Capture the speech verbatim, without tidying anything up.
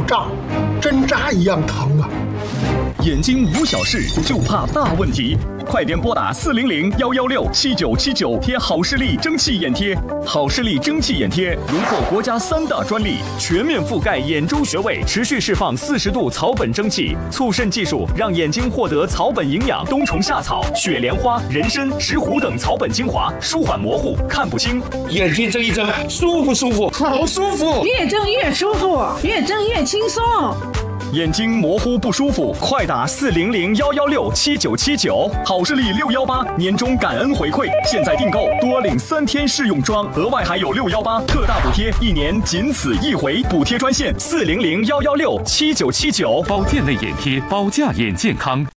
胀，针扎一样疼啊！ 眼睛无小事，就怕大问题。快点拨打四零零幺幺六七九七九贴好视力蒸汽眼贴。好视力蒸汽眼贴荣获国家三大专利，全面覆盖眼周穴位，持续释放四十度草本蒸汽，促渗技术让眼睛获得草本营养，冬虫夏草、雪莲花、人参、石斛等草本精华，舒缓模糊、看不清。 眼睛睁一睁，舒服舒服，好舒服， 越睁越舒服，越睁越轻松。 眼睛模糊不舒服，快打四零零幺幺六七九七九。好视力六幺八年终感恩回馈，现在订购多领三天试用装，额外还有六幺八特大补贴，一年仅此一回。补贴专线四零零幺幺六七九七九。 保健类眼贴，保驾眼健康。